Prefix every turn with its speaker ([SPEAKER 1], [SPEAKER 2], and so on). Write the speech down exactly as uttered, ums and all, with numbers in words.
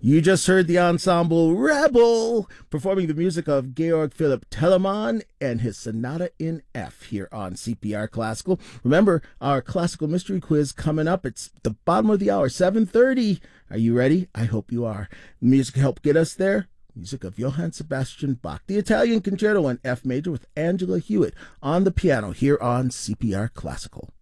[SPEAKER 1] You just heard the ensemble Rebel performing the music of Georg Philipp Telemann and his Sonata in F here on C P R Classical. Remember, our classical mystery quiz coming up. It's the bottom of the hour, seven thirty. Are you ready? I hope you are. Music help get us there. Music of Johann Sebastian Bach, the Italian Concerto in F major with Angela Hewitt on the piano here on C P R Classical.